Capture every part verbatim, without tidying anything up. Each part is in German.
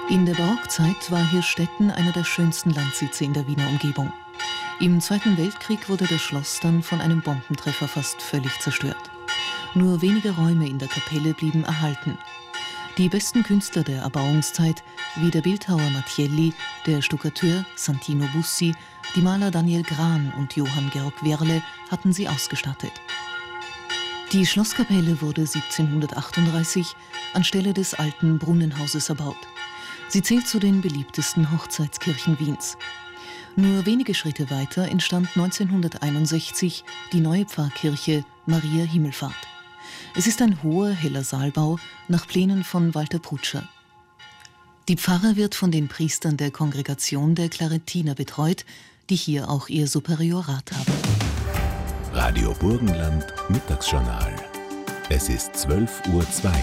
In der Barockzeit war Hirstetten einer der schönsten Landsitze in der Wiener Umgebung. Im Zweiten Weltkrieg wurde das Schloss dann von einem Bombentreffer fast völlig zerstört. Nur wenige Räume in der Kapelle blieben erhalten. Die besten Künstler der Erbauungszeit, wie der Bildhauer Mattielli, der Stuckateur Santino Bussi, die Maler Daniel Gran und Johann Georg Werle, hatten sie ausgestattet. Die Schlosskapelle wurde siebzehnhundertachtunddreißig anstelle des alten Brunnenhauses erbaut. Sie zählt zu den beliebtesten Hochzeitskirchen Wiens. Nur wenige Schritte weiter entstand neunzehnhunderteinundsechzig die neue Pfarrkirche Maria Himmelfahrt. Es ist ein hoher, heller Saalbau nach Plänen von Walter Prutscher. Die Pfarre wird von den Priestern der Kongregation der Klaretiner betreut, die hier auch ihr Superiorat haben. Radio Burgenland Mittagsjournal. Es ist zwölf Uhr zwei.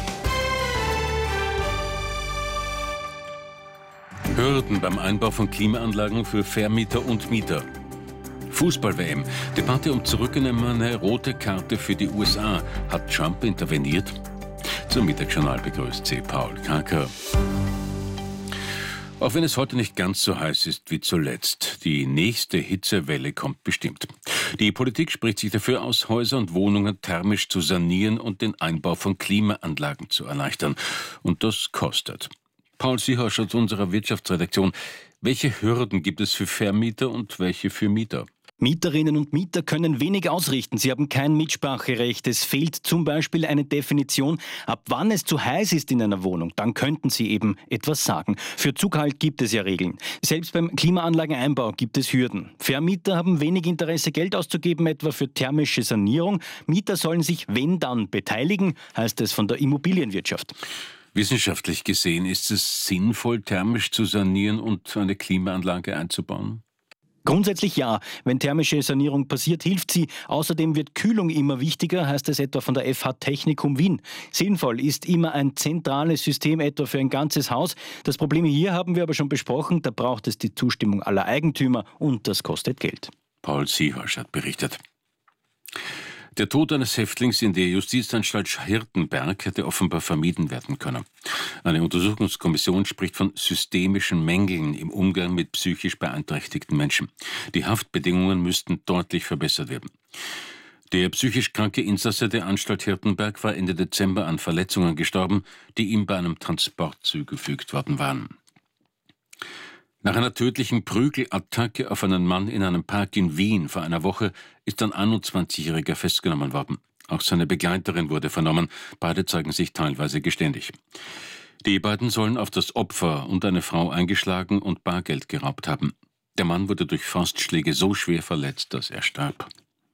Hürden beim Einbau von Klimaanlagen für Vermieter und Mieter. Fußball-W M. Debatte um zurückgenommene rote Karte für die U S A. Hat Trump interveniert? Zum Mittagsjournal begrüßt Sie Paul Kaker. Auch wenn es heute nicht ganz so heiß ist wie zuletzt, die nächste Hitzewelle kommt bestimmt. Die Politik spricht sich dafür aus, Häuser und Wohnungen thermisch zu sanieren und den Einbau von Klimaanlagen zu erleichtern. Und das kostet. Paul Siehasch aus unserer Wirtschaftsredaktion. Welche Hürden gibt es für Vermieter und welche für Mieter? Mieterinnen und Mieter können wenig ausrichten. Sie haben kein Mitspracherecht. Es fehlt zum Beispiel eine Definition, ab wann es zu heiß ist in einer Wohnung. Dann könnten sie eben etwas sagen. Für zu kalt gibt es ja Regeln. Selbst beim Klimaanlageneinbau gibt es Hürden. Vermieter haben wenig Interesse, Geld auszugeben, etwa für thermische Sanierung. Mieter sollen sich, wenn dann, beteiligen, heißt es von der Immobilienwirtschaft. Wissenschaftlich gesehen ist es sinnvoll, thermisch zu sanieren und eine Klimaanlage einzubauen? Grundsätzlich ja. Wenn thermische Sanierung passiert, hilft sie. Außerdem wird Kühlung immer wichtiger, heißt es etwa von der F H Technikum Wien. Sinnvoll ist immer ein zentrales System, etwa für ein ganzes Haus. Das Problem hier haben wir aber schon besprochen. Da braucht es die Zustimmung aller Eigentümer und das kostet Geld. Paul Siehasch hat berichtet. Der Tod eines Häftlings in der Justizanstalt Hirtenberg hätte offenbar vermieden werden können. Eine Untersuchungskommission spricht von systemischen Mängeln im Umgang mit psychisch beeinträchtigten Menschen. Die Haftbedingungen müssten deutlich verbessert werden. Der psychisch kranke Insasse der Anstalt Hirtenberg war Ende Dezember an Verletzungen gestorben, die ihm bei einem Transport zugefügt worden waren. Nach einer tödlichen Prügelattacke auf einen Mann in einem Park in Wien vor einer Woche ist ein einundzwanzigjähriger festgenommen worden. Auch seine Begleiterin wurde vernommen. Beide zeigen sich teilweise geständig. Die beiden sollen auf das Opfer und eine Frau eingeschlagen und Bargeld geraubt haben. Der Mann wurde durch Faustschläge so schwer verletzt, dass er starb.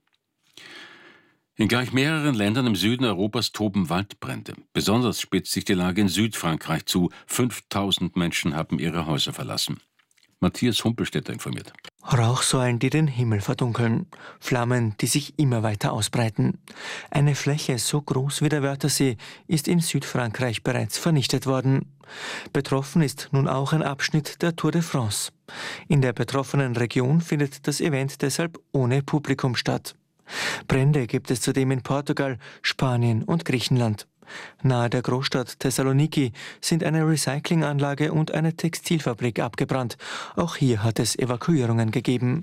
In gleich mehreren Ländern im Süden Europas toben Waldbrände. Besonders spitzt sich die Lage in Südfrankreich zu. fünftausend Menschen haben ihre Häuser verlassen. Matthias Humpelstädter informiert. Rauchsäulen, die den Himmel verdunkeln. Flammen, die sich immer weiter ausbreiten. Eine Fläche so groß wie der Wörthersee ist in Südfrankreich bereits vernichtet worden. Betroffen ist nun auch ein Abschnitt der Tour de France. In der betroffenen Region findet das Event deshalb ohne Publikum statt. Brände gibt es zudem in Portugal, Spanien und Griechenland. Nahe der Großstadt Thessaloniki sind eine Recyclinganlage und eine Textilfabrik abgebrannt. Auch hier hat es Evakuierungen gegeben.